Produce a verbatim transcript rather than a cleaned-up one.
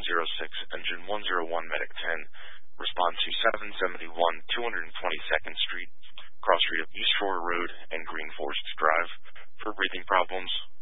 zero six, engine one zero one, medic ten. Respond to seven seventy-one, two hundred twenty-second Street, cross street of East Shore Road and Green Forest Drive. For breathing problems,